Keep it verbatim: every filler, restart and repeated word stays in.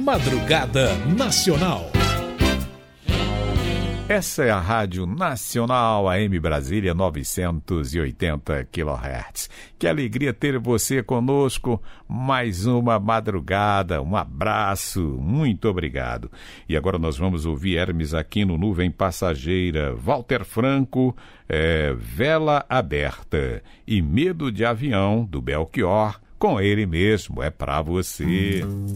Madrugada Nacional. Essa é a Rádio Nacional A M Brasília, novecentos e oitenta quilohertz. Que alegria ter você conosco. Mais uma madrugada, um abraço, muito obrigado. E agora nós vamos ouvir Hermes Aquino, Nuvem Passageira, Walter Franco, é, Vela Aberta e Medo de Avião, do Belchior, com ele mesmo, é pra você.